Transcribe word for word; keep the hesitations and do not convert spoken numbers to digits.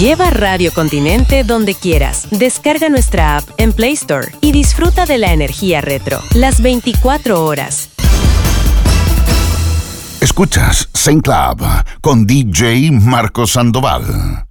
Lleva Radio Continente donde quieras. Descarga nuestra app en Play Store y disfruta de la energía retro las veinticuatro horas. Escuchas Zen Club con D J Marco Sandoval.